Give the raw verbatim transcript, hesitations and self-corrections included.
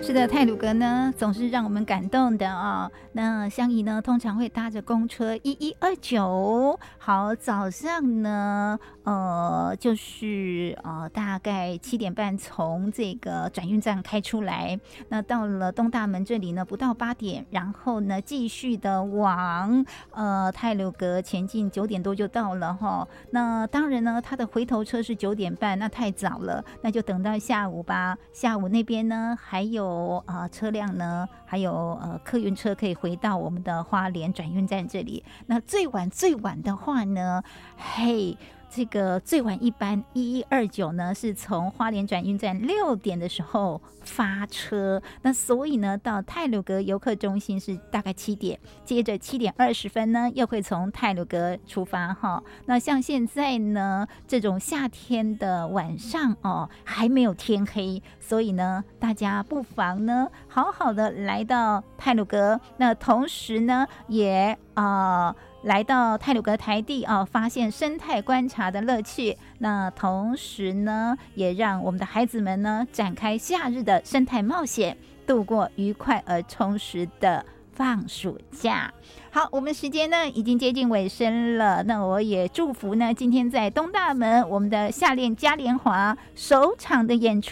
是的，太鲁阁呢总是让我们感动的啊、哦。那香怡呢通常会搭着公车一一二九，好，早上呢呃就是呃大概七点半从这个转运站开出来，那到了东大门这里呢不到八点，然后呢继续的往呃太鲁阁前进，九点多就到了哈。那当然呢，它的回头车是九点半，那太早了，那就等到下午吧。下午那边呢还有呃车辆呢，还有呃客运车可以回到我们的花莲转运站这里。那最晚最晚的话呢，嘿。这个最晚一班一一二九呢，是从花莲转运站六点的时候发车，那所以呢，到太鲁阁游客中心是大概七点，接着七点二十分呢，又会从太鲁阁出发哈。那像现在呢，这种夏天的晚上哦，还没有天黑，所以呢，大家不妨呢，好好的来到太鲁阁，那同时呢，也啊。呃来到太鲁阁台地啊，发现生态观察的乐趣。那同时呢，也让我们的孩子们呢展开夏日的生态冒险，度过愉快而充实的放暑假。好，我们时间呢已经接近尾声了，那我也祝福呢今天在东大门我们的夏恋嘉年华首场的演出